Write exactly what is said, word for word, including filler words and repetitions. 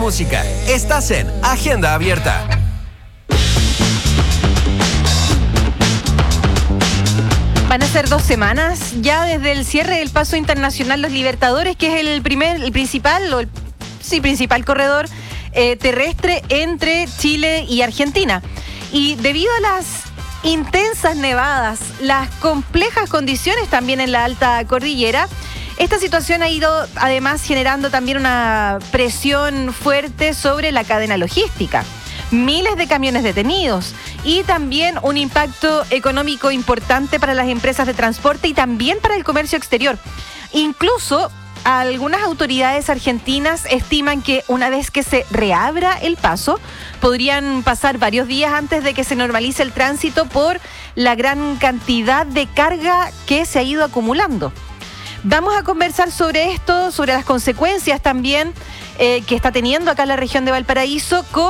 música. Estás en Agenda Abierta. Van a ser dos semanas ya desde el cierre del paso internacional Los Libertadores, que es el primer, el principal, o el, sí, principal corredor eh, terrestre entre Chile y Argentina. Y debido a las intensas nevadas, las complejas condiciones también en la alta cordillera, esta situación ha ido además generando también una presión fuerte sobre la cadena logística. Miles de camiones detenidos y también un impacto económico importante para las empresas de transporte y también para el comercio exterior. Incluso algunas autoridades argentinas estiman que una vez que se reabra el paso, podrían pasar varios días antes de que se normalice el tránsito por la gran cantidad de carga que se ha ido acumulando. Vamos a conversar sobre esto, sobre las consecuencias también eh, que está teniendo acá en la región de Valparaíso con